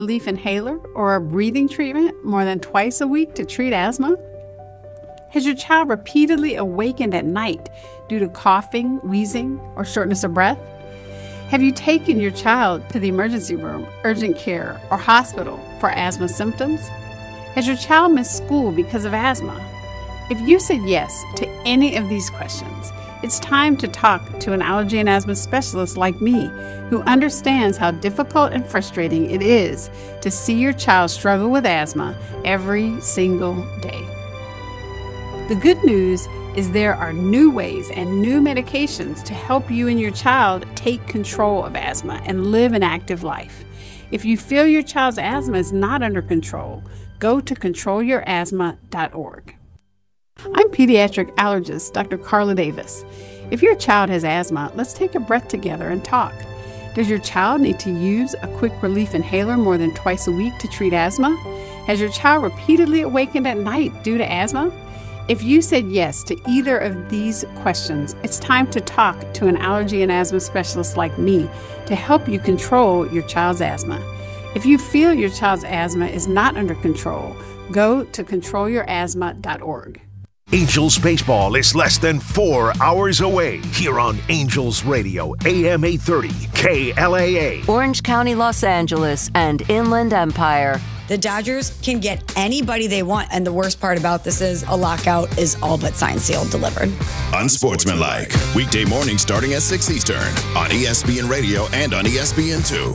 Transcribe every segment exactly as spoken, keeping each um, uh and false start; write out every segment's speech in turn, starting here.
relief inhaler or a breathing treatment more than twice a week to treat asthma? Has your child repeatedly awakened at night due to coughing, wheezing, or shortness of breath? Have you taken your child to the emergency room, urgent care, or hospital for asthma symptoms? Has your child missed school because of asthma? If you said yes to any of these questions, it's time to talk to an allergy and asthma specialist like me, who understands how difficult and frustrating it is to see your child struggle with asthma every single day. The good news is there are new ways and new medications to help you and your child take control of asthma and live an active life. If you feel your child's asthma is not under control, go to control your asthma dot org. I'm pediatric allergist Doctor Carla Davis. If your child has asthma, let's take a breath together and talk. Does your child need to use a quick relief inhaler more than twice a week to treat asthma? Has your child repeatedly awakened at night due to asthma? If you said yes to either of these questions, it's time to talk to an allergy and asthma specialist like me to help you control your child's asthma. If you feel your child's asthma is not under control, go to control your asthma dot org. Angels baseball is less than four hours away here on Angels Radio, A M eight thirty, K L A A. Orange County, Los Angeles, and Inland Empire. The Dodgers can get anybody they want, and the worst part about this is a lockout is all but signed, sealed, delivered. Unsportsmanlike, weekday morning starting at six Eastern on E S P N Radio and on E S P N two.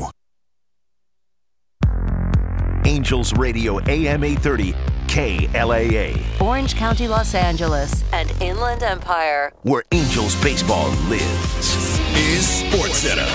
Angels Radio, A M eight thirty, K L A A. Orange County, Los Angeles, and Inland Empire, where Angels baseball lives. Is SportsCenter.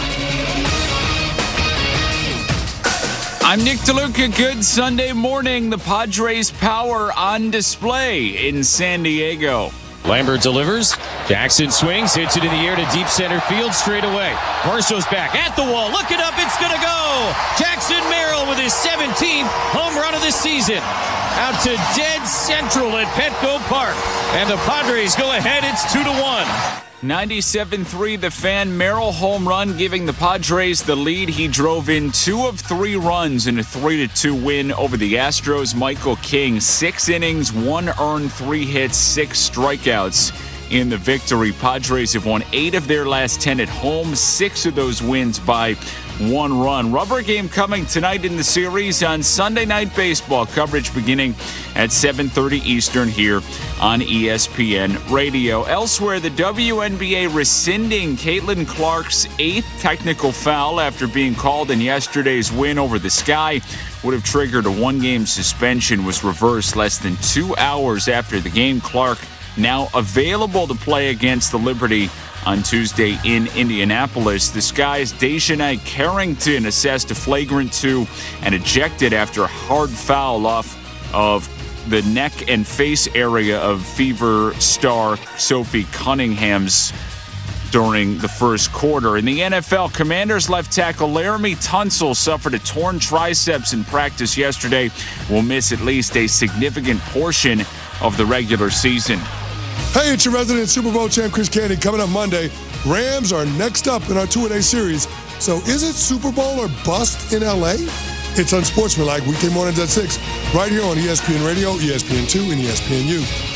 I'm Nick DeLuca. Good Sunday morning. The Padres' power on display in San Diego. Lambert delivers. Jackson swings, hits it in the air to deep center field straight away. Barcia's back at the wall. Look it up. It's going to go. Jackson Merrill with his seventeenth home run of the season. Out to dead central at Petco Park. And the Padres go ahead. It's two to one. ninety-seven three, the Fan Merrill home run, giving the Padres the lead. He drove in two of three runs in a three to two win over the Astros. Michael King, six innings, one earned, three hits, six strikeouts in the victory. Padres have won eight of their last ten at home, six of those wins by one run. Rubber game coming tonight in the series on Sunday Night Baseball. Coverage beginning at seven thirty Eastern here on E S P N Radio. Elsewhere, the W N B A rescinding Caitlin Clark's eighth technical foul after being called in yesterday's win over the Sky. Would have triggered a one-game suspension, was reversed less than two hours after the game. Clark now available to play against the Liberty on Tuesday in Indianapolis. The Sky's Dejanay Carrington assessed a flagrant two and ejected after a hard foul off of the neck and face area of Fever star Sophie Cunningham's during the first quarter. In the N F L, Commanders left tackle Laramie Tunsil suffered a torn triceps in practice yesterday. Will miss at least a significant portion of the regular season. Hey, it's your resident Super Bowl champ, Chris Candy. Coming up Monday, Rams are next up in our two-a-day series. So is it Super Bowl or bust in L A? It's Unsportsmanlike, weekday mornings at six, right here on E S P N Radio, E S P N two, and E S P N U.